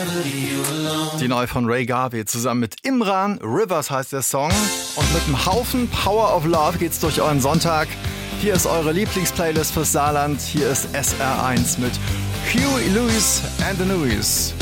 Die neue von Ray Garvey zusammen mit Imran. Rivers heißt der Song. Und mit einem Haufen Power of Love geht's durch euren Sonntag. Hier ist eure Lieblingsplaylist fürs Saarland. Hier ist SR1 mit Huey Lewis and the Newies.